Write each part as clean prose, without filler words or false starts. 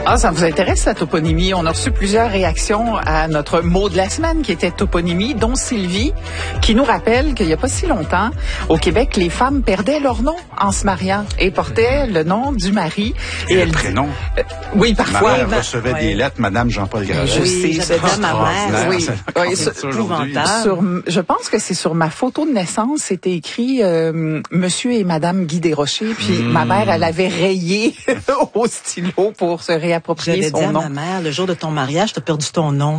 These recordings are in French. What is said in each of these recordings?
Ah, ça vous intéresse, la toponymie? On a reçu plusieurs réactions à notre mot de la semaine qui était toponymie, dont Sylvie, qui nous rappelle qu'il n'y a pas si longtemps, au Québec, les femmes perdaient leur nom en se mariant et portaient le nom du mari. Et le prénom. Oui, parfois. Ma mère recevait des lettres, Madame Jean-Paul Gravel. Je sais, j'avais dit à ma mère. Oui, je pense que c'est sur ma photo de naissance, c'était écrit Monsieur et Madame Guy Desrochers, puis ma mère, elle avait rayé au stylo pour se réapproprier son nom. J'avais dit à ma mère, le jour de ton mariage, t'as perdu ton nom.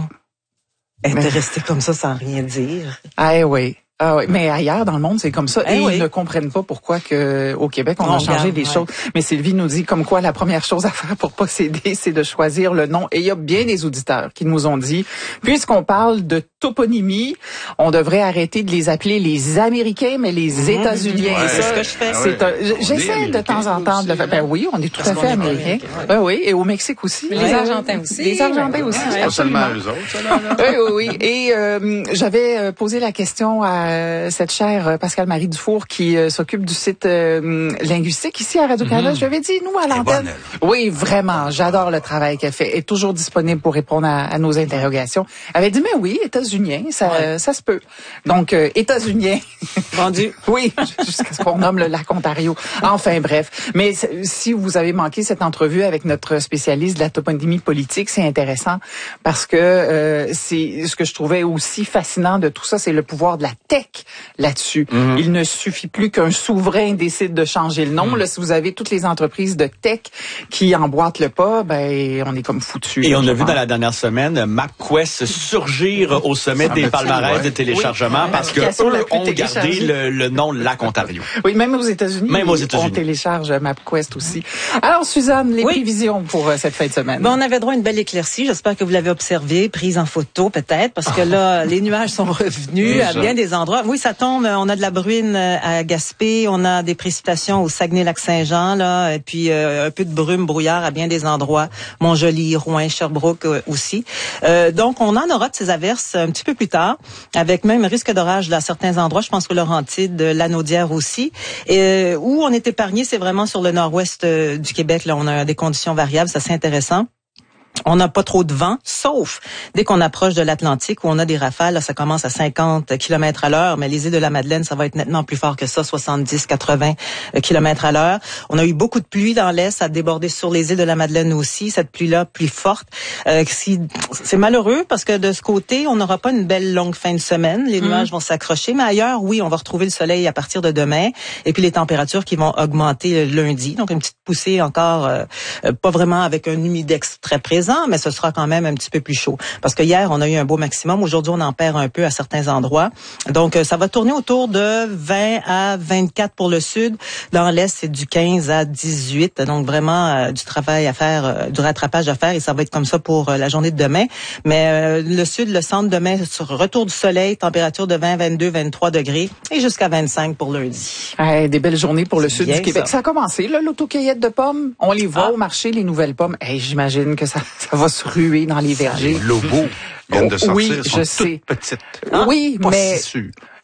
Elle était restée comme ça sans rien dire. Ah oui. Ah oui, mais ailleurs dans le monde, c'est comme ça. Et ils ne comprennent pas pourquoi au Québec, on a changé des choses. Mais Sylvie nous dit comme quoi la première chose à faire pour pas céder, c'est de choisir le nom. Et il y a bien des auditeurs qui nous ont dit, puisqu'on parle de toponymie, on devrait arrêter de les appeler les Américains, mais les États-Uniens. C'est ce que je fais. J'essaie de temps en temps de le faire. Ben oui, on est tout à fait Américains. Ben oui, et au Mexique aussi. Les Argentins aussi. Les Argentins aussi. Pas seulement eux autres. Oui. Et j'avais posé la question à cette chère Pascale-Marie Dufour qui s'occupe du site linguistique ici à Radio-Canada. Je lui avais dit, nous, à l'antenne. Oui, vraiment. J'adore le travail qu'elle fait. Elle est toujours disponible pour répondre à nos interrogations. Elle avait dit, mais oui, États-Uniens, ça se peut. Donc, États-Uniens. Vendu. Oui, jusqu'à ce qu'on nomme le lac Ontario. Enfin, bref. Mais si vous avez manqué cette entrevue avec notre spécialiste de la toponymie politique, c'est intéressant parce que c'est ce que je trouvais aussi fascinant de tout ça, c'est le pouvoir de la tech là-dessus. Il ne suffit plus qu'un souverain décide de changer le nom. Là, si vous avez toutes les entreprises de tech qui emboîtent le pas, ben on est comme foutu. Et on a vu dans la dernière semaine MapQuest surgir au sommet des palmarès de téléchargement parce que eux ont gardé le nom Lac Ontario. Oui, même aux États-Unis. On télécharge MapQuest aussi. Alors Suzanne, les prévisions pour cette fin de semaine. Bon, on avait droit à une belle éclaircie. J'espère que vous l'avez observé, prise en photo peut-être, parce que là, les nuages sont revenus à bien des endroits. Oui, ça tombe. On a de la bruine à Gaspé, on a des précipitations au Saguenay-Lac-Saint-Jean, là, et puis un peu de brume, brouillard à bien des endroits. Montjoly, Rouyn, Sherbrooke aussi. Donc, on en aura de ces averses un petit peu plus tard, avec même risque d'orage dans certains endroits. Je pense que Laurentides, Lanaudière aussi. Et où on est épargné, c'est vraiment sur le nord-ouest du Québec. Là, on a des conditions variables, ça c'est intéressant. On n'a pas trop de vent, sauf dès qu'on approche de l'Atlantique où on a des rafales. Là, ça commence à 50 km à l'heure, mais les îles de la Madeleine, ça va être nettement plus fort que ça, 70-80 km à l'heure. On a eu beaucoup de pluie dans l'Est, ça a débordé sur les îles de la Madeleine aussi. Cette pluie-là, pluie forte. C'est malheureux parce que de ce côté, on n'aura pas une belle longue fin de semaine. Les nuages vont s'accrocher, mais ailleurs, oui, on va retrouver le soleil à partir de demain. Et puis les températures qui vont augmenter lundi. Donc une petite poussée encore, pas vraiment avec un humidex très présent, mais ce sera quand même un petit peu plus chaud. Parce que hier, on a eu un beau maximum. Aujourd'hui, on en perd un peu à certains endroits. Donc, ça va tourner autour de 20 à 24 pour le sud. Dans l'Est, c'est du 15 à 18. Donc, vraiment, du travail à faire, du rattrapage à faire. Et ça va être comme ça pour la journée de demain. Mais le sud, le centre, demain, sur retour du soleil, température de 20, 22, 23 degrés et jusqu'à 25 pour lundi. Des belles journées pour le sud du Québec. Ça a commencé, là, l'autocueillette de pommes. On les voit au marché, les nouvelles pommes. J'imagine que ça va se ruer dans les vergers. Les lobos viennent de sortir, oui, sont je sais. toutes petites. Oui, pas mais si sûres.